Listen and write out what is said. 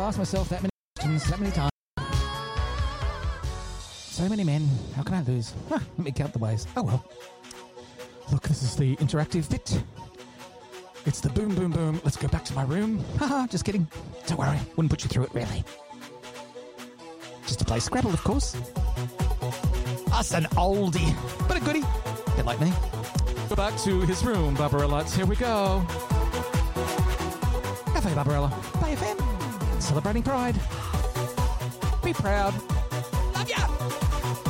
asked myself that many questions, that many times. So many men. How can I lose? Let me count the ways. Oh, well. Look, this is the interactive bit. It's the boom, boom, boom. Let's go back to my room. Haha, just kidding. Don't worry. Wouldn't put you through it, really. Just to play Scrabble, of course. Us an oldie. But a goodie. Bit like me. Go back to his room, Barbarella. Here we go. Cafe Barbarella. By FM. Celebrating Pride. Be proud.